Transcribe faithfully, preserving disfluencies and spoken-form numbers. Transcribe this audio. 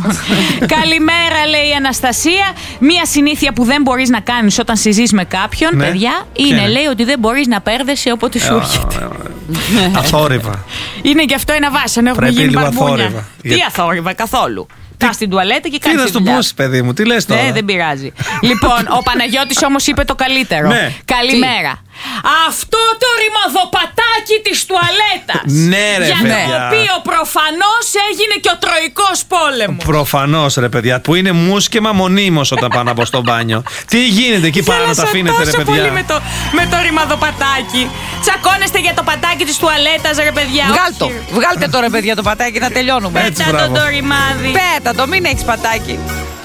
Καλημέρα, λέει η Αναστασία. Μία συνήθεια που δεν μπορείς να κάνεις όταν συζείς με κάποιον, ναι. παιδιά, είναι ναι. λέει ότι δεν μπορείς να πέρδεσαι όποτε σου έρχεται. Αθόρυβα. Είναι και αυτό ένα βάσανο. Έχουμε γίνει μπαρμπούνια. Τι αθόρυβα, καθόλου. Κά στην τουαλέτα και κάνει. Τι να στον πούσει, παιδί μου, τι λες τώρα. Ναι, δεν πειράζει. Λοιπόν, ο Παναγιώτης όμως είπε το καλύτερο. Ναι. Καλημέρα. Αυτό το ρημαδοπατάκι της τουαλέτας. Ναι, ρε, για παιδιά. το οποίο προφανώς έγινε και ο Τροϊκός πόλεμος. Προφανώς, ρε παιδιά, που είναι μουσκεμα μονίμως όταν πάω να μπω στο μπάνιο. Τι γίνεται εκεί πάνω να τα αφήνετε, ρε παιδιά. Πολύ με το, με το ρημαδοπατάκι. Τσακώνεστε για το πατάκι της τουαλέτας, ρε παιδιά. Βγάλτε το. Βγάλτε το, ρε παιδιά, το πατάκι να τελειώνουμε. Πέτα το το ρημάδι. Πέτα το, μην έχεις πατάκι.